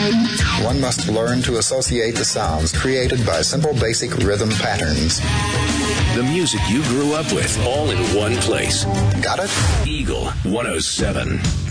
One must learn to associate the sounds created by simple basic rhythm patterns. The music you grew up with, all in one place. Got it? Eagle 107.